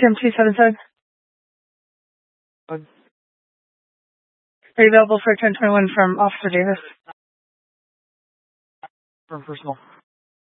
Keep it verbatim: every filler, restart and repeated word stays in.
M two seven seven. Good. Are you available for ten twenty-one from Officer Davis? From personal.